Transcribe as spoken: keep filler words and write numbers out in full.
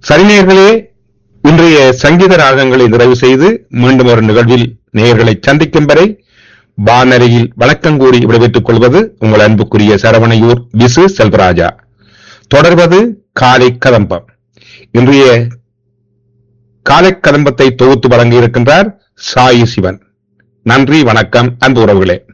சரி நேயர்களே, இன்றைய சங்கீத ராகங்களை நிறைவு செய்து மீண்டும் ஒரு நிகழ்வில் நேயர்களை சந்திக்கும் வரை வானரையில் வணக்கம் கூறி விடைபெற்றுக் கொள்வது உங்கள் அன்புக்குரிய சரவணையூர் விசு செல்வராஜா. தொடர்வது காலை கதம்பம். இன்றைய காலை கதம்பத்தை தொகுத்து வழங்க இருக்கின்றார் சாயி சிவன். நன்றி, வணக்கம் அன்பு உறவுகளே.